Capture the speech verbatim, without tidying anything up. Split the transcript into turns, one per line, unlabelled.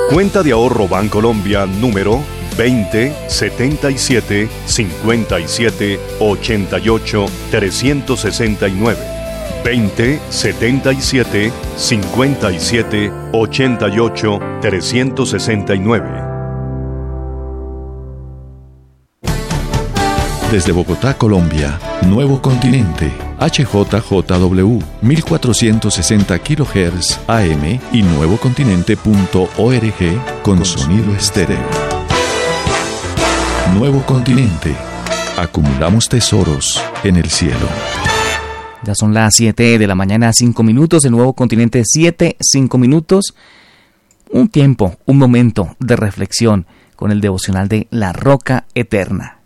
Cuenta de ahorro Bancolombia número veinte setenta y siete cincuenta y siete ochenta y ocho trescientos sesenta y nueve. veinte setenta y siete cincuenta y siete ochenta y ocho trescientos sesenta y nueve.
Desde Bogotá, Colombia, Nuevo Continente, H J J W, mil cuatrocientos sesenta kilohertz A M y nuevocontinente punto org con sonido estéreo. Nuevo Continente. Acumulamos tesoros en el cielo.
Ya son las siete de la mañana, cinco minutos, de Nuevo Continente, siete, cinco minutos. Un tiempo, un momento de reflexión con el devocional de La Roca Eterna.